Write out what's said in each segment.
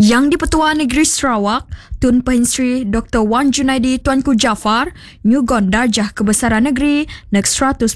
Yang di-Pertua Negeri Sarawak, Tun Pahin Sri Dr. Wan Junaidi Tuanku Jaafar nyugon darjah kebesaran negeri nek 140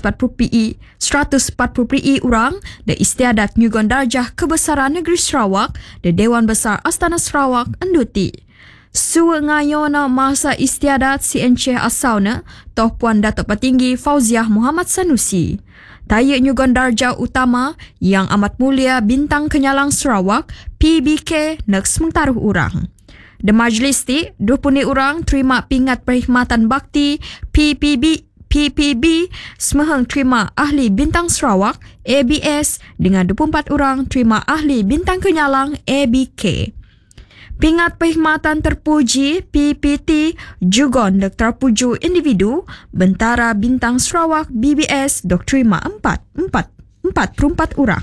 PE orang dan istiadat nyugon darjah kebesaran negeri Sarawak dan Dewan Besar Astana Sarawak enduti. Suwe ngayona masa istiadat si Enceh Asawna, Toh Puan Datuk Petinggi Fauziah Muhammad Sanusi. Tayak nyugon darjah utama yang amat mulia Bintang Kenyalang Sarawak PBK nek semengtaruh orang. The majlis ti 20 orang terima pingat perkhidmatan bakti PPB semeheng terima ahli Bintang Sarawak ABS dengan 24 orang terima ahli Bintang Kenyalang ABK. Pingat perkhidmatan terpuji PPT juga nek terpuju individu Bentara Bintang Sarawak BBS dok terima 44 orang.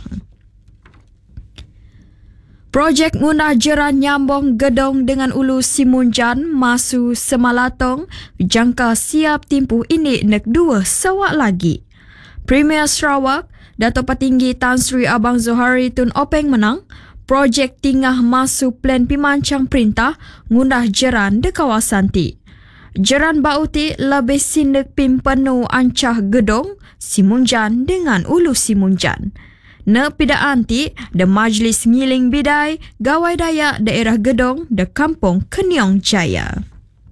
Projek ngundah jeran nyambung gedong dengan Ulu Simunjan Masu Semalatong jangka siap timpuh ini nek 2 sewak lagi. Premier Sarawak Datuk Petinggi Tan Sri Abang Zohari Tun Openg menang. Projek tingah masuk plan pimancang perintah ngundah jeran di kawasan ti. Jeran bau ti lebih sindek pim penuh ancah gedong Simunjan dengan Ulu Simunjan. Ne pidaan ti de Majlis Ngiling Bidai Gawai Dayak daerah Gedong de Kampung Kenyong Jaya.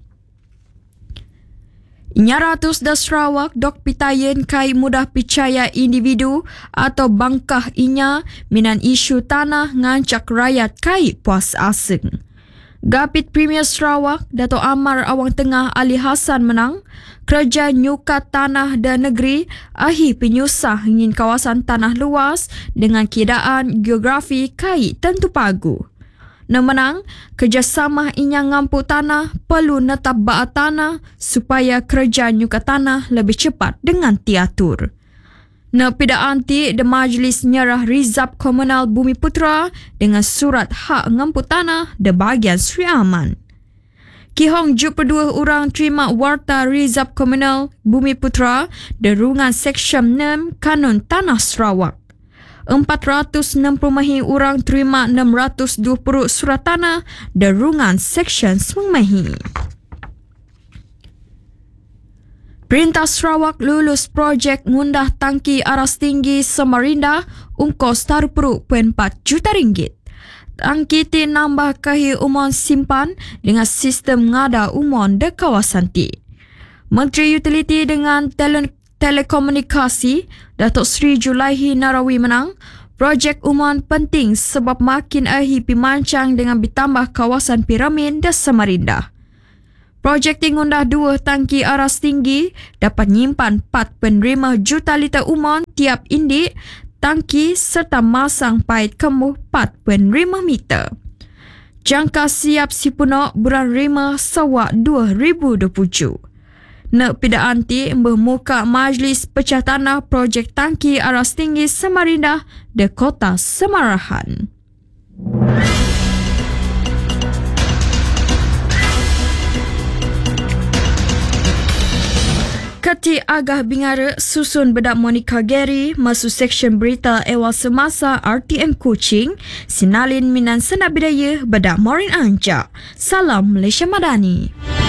Nyaratus da Sarawak dok pitayen kai mudah percaya individu atau bangkah inya minan isu tanah ngancak rakyat kai puas asing. Gapit Premier Sarawak Dato' Amar Awang Tengah Ali Hassan menang, kerja nyukat tanah dan negeri ahi penyusah ingin kawasan tanah luas dengan keadaan geografi kai tentu pagu. Menang, kerjasama inya ngampu tanah perlu netap baat tanah supaya kerja nyukat tanah lebih cepat dengan tiatur. Pidaan ti de Majlis nyerah Rizab Komunal Bumi Putra dengan surat hak ngampu tanah de bahagian Sri Aman. Kihong 72 orang terima warta Rizab Komunal Bumi Putra de rungan Seksyen 6 Kanun Tanah Sarawak. 460 orang terima 620 surat tanah de rungan Seksyen 9. Perintah Sarawak lulus projek ngundah tangki aras tinggi Samarinda ungkos 4 juta ringgit. Tangki ti nambah kahi umon simpan dengan sistem ngada umon de kawasan ti. Menteri Utiliti dengan Telekomunikasi Datuk Sri Julaihi Narawi menang. Projek umon penting sebab makin ahi pimancang dengan ditambah kawasan Piramin dan Samarinda. Projek ngundah 2 tangki aras tinggi dapat nyimpan 4.5 juta liter umon tiap indik tangki serta masang pait kemuh 4.5 meter. Jangka siap sipunok bulan 5 Sawak 2027. Nek pidaan ti bermuka Majlis Pecah Tanah Projek Tangki Aras Tinggi Samarinda de Kota Semarahan. Keti agah bingara susun bedak Monica Gary masuk Seksyen Berita Ewal Semasa RTM Kuching, sinalin minan senak bidaya bedak Morin Anja. Salam Malaysia Madani.